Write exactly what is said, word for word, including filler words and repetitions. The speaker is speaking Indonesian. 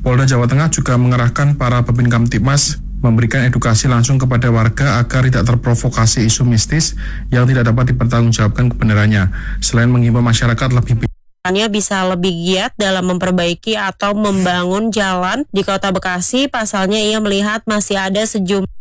Polda Jawa Tengah juga mengerahkan para Babin Kamtibmas memberikan edukasi langsung kepada warga agar tidak terprovokasi isu mistis yang tidak dapat dipertanggungjawabkan kebenarannya. Selain menghimbau masyarakat lebih bisa lebih giat dalam memperbaiki atau membangun jalan di Kota Bekasi. Pasalnya ia melihat masih ada sejumlah